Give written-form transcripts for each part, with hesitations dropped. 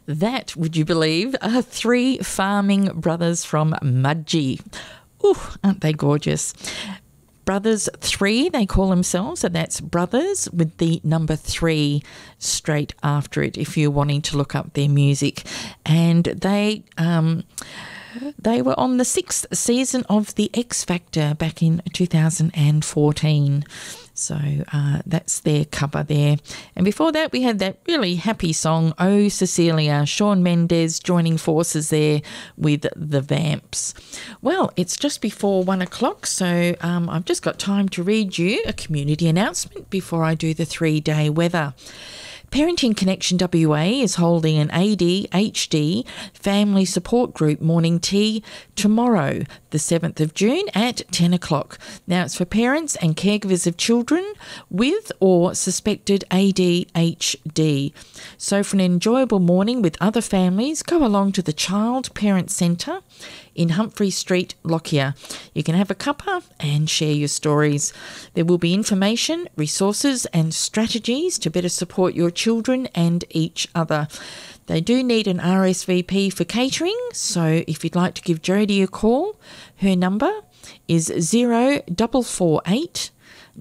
That, would you believe, are three farming brothers from Mudgee. Ooh, aren't they gorgeous? Brothers 3, they call themselves, so that's Brothers with the number 3 straight after it if you're wanting to look up their music. And they were on the 6th season of The X Factor back in 2014. So that's their cover there. And before that, we had that really happy song, Oh Cecilia, Shawn Mendes joining forces there with the Vamps. Well, it's just before 1 o'clock, so I've just got time to read you a community announcement before I do the 3-day weather. Parenting Connection WA is holding an ADHD family support group morning tea tomorrow, the 7th of June at 10 o'clock. Now, it's for parents and caregivers of children with or suspected ADHD. So for an enjoyable morning with other families, go along to the Child Parent Centre in Humphrey Street, Lockyer. You can have a cuppa and share your stories. There will be information, resources and strategies to better support your children and each other. They do need an RSVP for catering, so if you'd like to give Jodie a call, her number is 0448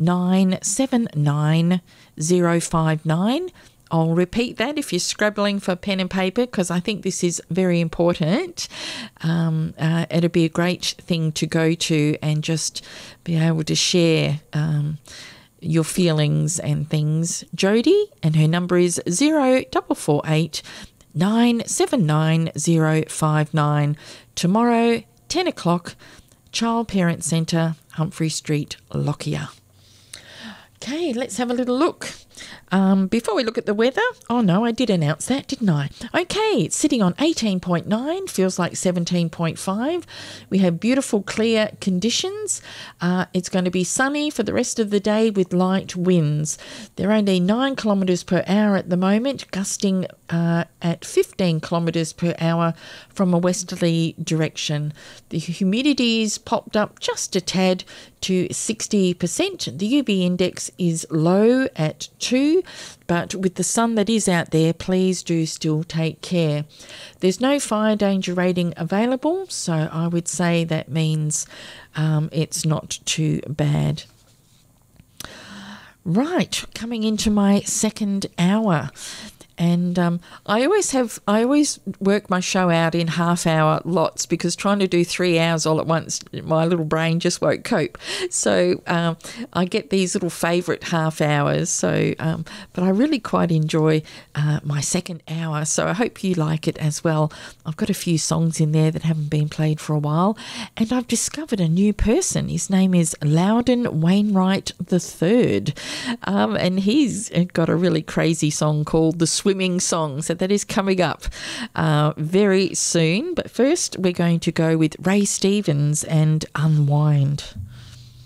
979 059. I'll repeat that if you're scrabbling for pen and paper, because I think this is very important. It'll be a great thing to go to and just be able to share your feelings and things. Jodie, and her number is 0448 979 059. Tomorrow, 10 o'clock, Child Parent Centre, Humphrey Street, Lockyer. Okay, let's have a little look. Before we look at the weather, oh no, I did announce that, didn't I? Okay, it's sitting on 18.9, feels like 17.5. We have beautiful, clear conditions. It's going to be sunny for the rest of the day with light winds. They're only 9 kilometres per hour at the moment, gusting at 15 kilometres per hour from a westerly direction. The humidity's popped up just a tad to 60%. The UV index is low at 2, but with the sun that is out there, please do still take care. There's no fire danger rating available, so I would say that means it's not too bad. Right, coming into my second hour. And I always work my show out in half-hour lots, because trying to do 3 hours all at once, my little brain just won't cope. So I get these little favourite half hours. So, but I really quite enjoy my second hour. So I hope you like it as well. I've got a few songs in there that haven't been played for a while, and I've discovered a new person. His name is Loudon Wainwright III, and he's got a really crazy song called The Swimming Song. So that is coming up very soon. But first, we're going to go with Ray Stevens and Unwind.